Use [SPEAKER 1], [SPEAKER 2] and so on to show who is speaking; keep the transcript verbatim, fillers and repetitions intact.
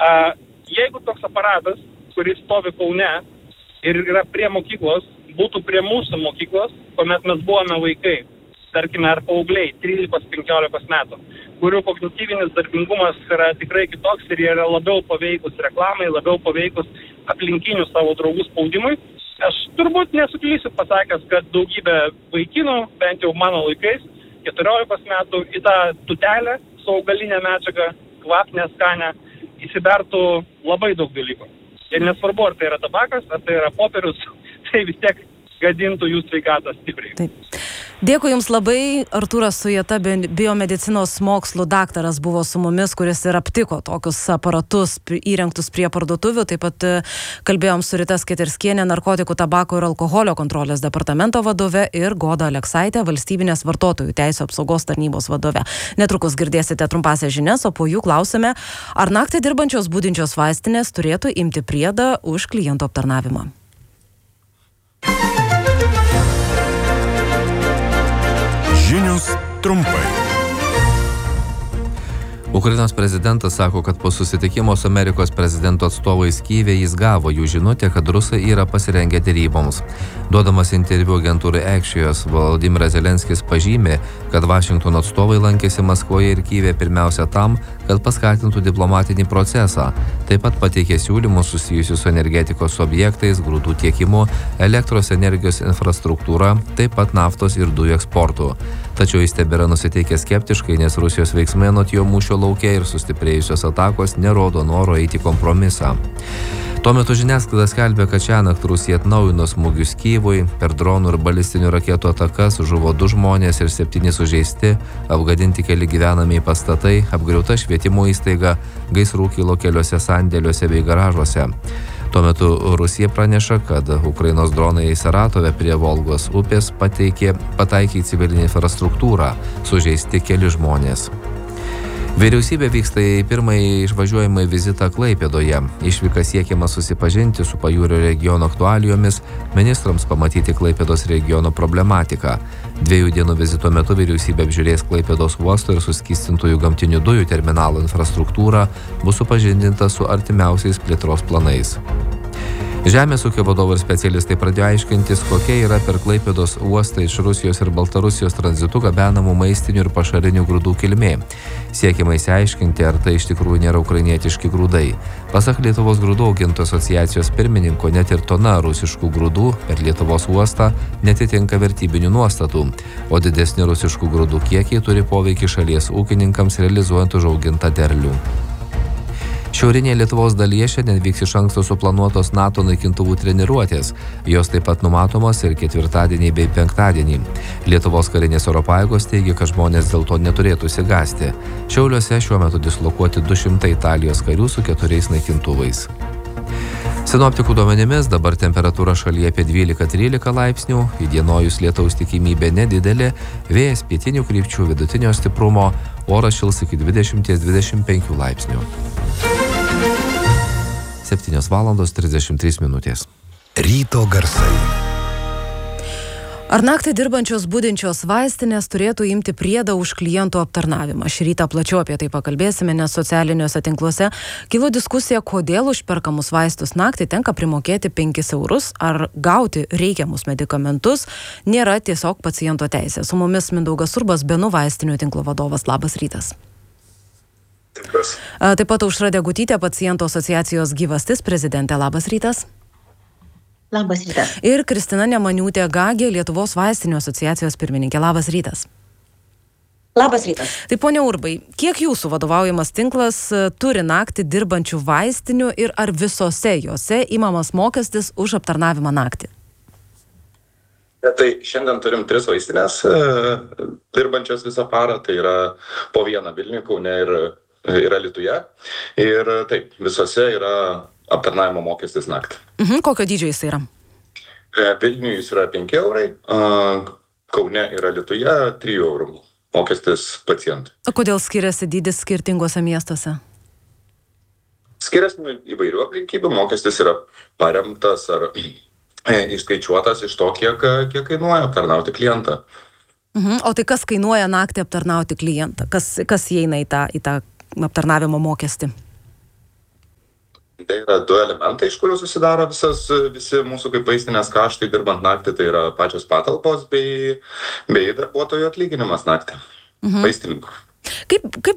[SPEAKER 1] A, jeigu toks aparatas, kuris stovi Kaune ir yra prie mokyklos, būtų prie mūsų mokyklos, kuomet mes buvome vaikai, tarkime, ar paaugliai, trylikos penkiolikos metų, kurių kognityvinis darbingumas yra tikrai kitoks ir jie yra labiau paveikus reklamai, labiau paveikus aplinkinių savo draugų spaudimui. Aš turbūt nesuklysiu pasakęs, kad daugybė vaikinų, bent jau mano laikais, keturiolikos metų, į tą tutelę su augalinė medžiaga, kvapnę, skanę, įsibertų labai daug dalykų. Ir nesvarbu, ar tai yra tabakas, ar tai yra popierius, tai vis tiek gadintų jų sveikatą stipriai.
[SPEAKER 2] Taip. Dėkui Jums labai. Artūras Sujeta, biomedicinos mokslų daktaras, buvo su mumis, kuris ir aptiko tokius aparatus įrengtus prie parduotuvių. Taip pat kalbėjom su Rita Sketerskienė, narkotikų, tabako ir alkoholio kontrolės departamento vadove, ir Goda Aleksaitė, valstybinės vartotojų teisių apsaugos tarnybos vadove. Netrukus girdėsite trumpąsias žinias, o po jų klausime, ar naktį dirbančios budinčios vaistinės turėtų imti priedą už klientų aptarnavimą.
[SPEAKER 3] Žinios trumpai.
[SPEAKER 4] Ukrainos prezidentas sako, kad po susitikimo su Amerikos prezidento atstovais Kyjive jis gavo jų žinutę, kad rusai yra pasirengę deryboms. Duodamas interviu agentūrai Axios, Volodymyras Zelenskis pažymė, kad Vašingtono atstovai lankėsi Maskvoje ir Kyjive pirmiausia tam, kad paskatintų diplomatinį procesą. Taip pat pateikė siūlymus susijusius su energetikos objektais, grūdų tiekimu, elektros energijos infrastruktūra, taip pat naftos ir dujų eksportu. Tačiau jis tebėra nusiteikęs skeptiškai, nes Rusijos veiksmai anot jo mūšio lauke ir sustiprėjusios atakos nerodo noro eiti kompromisą. Tuo metu žiniasklaida skelbia, kad šiąnakt Rusija atnaujino smūgius Kyjivui, per dronų ir balistinių raketų atakas žuvo du žmonės ir septyni sužeisti, apgadinti keli gyvenamieji pastatai, apgriauta švietimo įstaiga, gaisrų kilo keliuose sandėliuose bei garažuose. Tuo metu Rusija praneša, kad Ukrainos dronai Saratove prie Volgos upės pateikė, pataikė į civilinę infrastruktūrą, sužeisti keli žmonės. Vyriausybė vyksta į pirmąjį išvažiuojamąjį vizitą Klaipėdoje. Išvyka siekiama susipažinti su Pajūrio regiono aktualijomis, ministrams pamatyti Klaipėdos regiono problematiką. Dviejų dienų vizito metu vyriausybė apžiūrės Klaipėdos uosto ir suskystintųjų gamtinių dujų terminalo infrastruktūrą, bus supažindinta su artimiausiais plėtros planais. Žemės ūkio vadovai ir specialistai pradėjo aiškintis, kokia yra per Klaipėdos uostą iš Rusijos ir Baltarusijos tranzitu gabenamų maistinių ir pašarinių grūdų kilmė. Siekiama išsiaiškinti, ar tai iš tikrųjų nėra ukrainietiški grūdai. Pasak Lietuvos grūdų augintojų asociacijos pirmininko, net ir tona rusiškų grūdų per Lietuvos uostą netitinka vertybinių nuostatų, o didesni rusiškų grūdų kiekiai turi poveikį šalies ūkininkams realizuojant užaugintą derlių. Šiaurinėje Lietuvos dalyje šiandien vyks iš anksto suplanuotos NATO naikintuvų treniruotės. Jos taip pat numatomos ir ketvirtadienį bei penktadienį. Lietuvos karinės oro pajėgos teigia, kad žmonės dėl to neturėtų išsigąsti. Šiauliuose šiuo metu dislokuoti du šimtai Italijos karių su keturiais naikintuvais. Sinoptikų duomenimis dabar temperatūra šalyje apie dvylika trylika laipsnių, įdienojus lietaus tikimybė nedidelė, vėjas pietinių krypčių vidutinio stiprumo, oras šils iki dvidešimt dvidešimt penki laipsnių. septynios valandos trisdešimt trys minutės.
[SPEAKER 3] Ryto garsai.
[SPEAKER 2] Ar naktį dirbančios budinčios vaistinės turėtų imti priedą už klientų aptarnavimą? Šį rytą plačiau apie tai pakalbėsime, nes socialiniuose tinkluose kilo diskusija, kodėl už perkamus vaistus naktį tenka primokėti penkis eurus, ar gauti reikiamus medikamentus nėra tiesiog paciento teisė. Su mumis Mindaugas Urbas, Benų vaistinių tinklo vadovas. Labas rytas. Taip pat Aušra Degutytė, pacientų asociacijos Gyvastis prezidentė. Labas rytas.
[SPEAKER 5] Labas rytas.
[SPEAKER 2] Ir Kristina Nemaniūtė Gagė, Lietuvos vaistinių asociacijos pirmininkė. Labas rytas.
[SPEAKER 5] Labas rytas.
[SPEAKER 2] Tai ponia Urbai, kiek jūsų vadovaujamas tinklas turi naktį dirbančių vaistinių ir ar visose jose imamas mokestis už aptarnavimą naktį?
[SPEAKER 6] Tai šiandien turim tris vaistinės dirbančias visą parą, tai yra po vieną Vilniuje, Kaune ir, ir Alytuje. Ir taip, visose yra aptarnavimo mokestis naktį.
[SPEAKER 2] Mhm, kokio dydžio jis yra?
[SPEAKER 6] Vilniuje jis yra penki eurai, Kaune ir Alytuje trijų eurų mokestis pacientui.
[SPEAKER 2] O kodėl skiriasi dydis skirtingose miestuose?
[SPEAKER 6] Skiriasi įvairių aplinkybių, mokestis yra paremtas ar išskaičiuotas iš to, kiek, kiek kainuoja aptarnauti klientą.
[SPEAKER 2] Mhm, o tai kas kainuoja naktį aptarnauti klientą? Kas, kas įeina į tą, į tą aptarnavimo mokestį?
[SPEAKER 6] pagrinde yra du elementai, iš kurių susidaro visas, visi mūsų kaip vaistinės kaštai dirbant naktį, tai yra pačios patalpos bei, bei darbuotojų atlyginimas naktį, mhm. vaistininkų.
[SPEAKER 2] Kaip, kaip